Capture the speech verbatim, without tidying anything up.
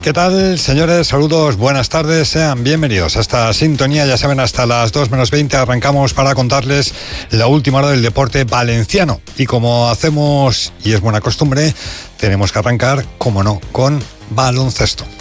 ¿Qué tal, señores? Saludos, buenas tardes, sean bienvenidos a esta sintonía. Ya saben, hasta las dos menos veinte arrancamos para contarles la última hora del deporte valenciano. Y como hacemos, y es buena costumbre, tenemos que arrancar, como no, con baloncesto.